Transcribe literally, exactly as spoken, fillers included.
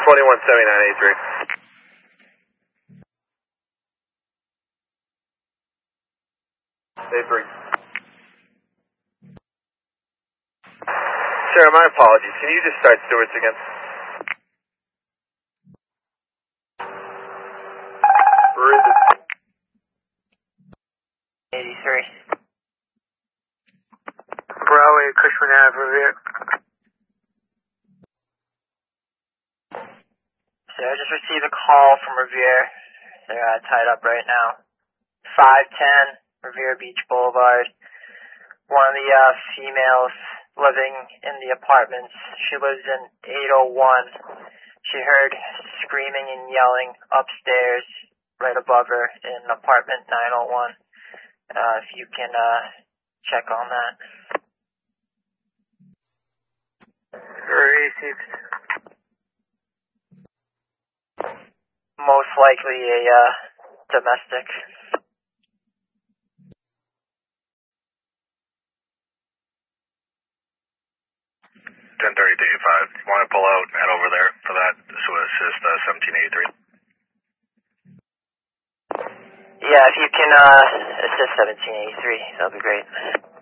twenty-one seventy-nine eighty-three. eighty-three. Sarah, my apologies. Can you just start Stewart's again? Where is it? eighty-three. Bravo, Cushman Ave, Revere. So I just received a call from Revere. They're uh, tied up right now. five ten Revere Beach Boulevard. One of the uh, females living in the apartments. She lives in eight oh one. She heard screaming and yelling upstairs right above her in apartment nine oh one. Uh, if you can uh, check on that. Received. Most likely a uh, domestic. ten thirty to eighty-five. You want to pull out and head over there for that to assist uh, seventeen eighty-three? Yeah, if you can uh, assist seventeen eighty-three, that'll be great.